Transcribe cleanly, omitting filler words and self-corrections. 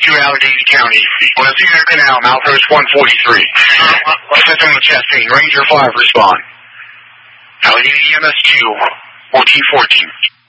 Allegheny County. Western Canal, Malthurst 143. System of chest pain. Ranger 5, respond. Allegheny EMS 2, OT 14.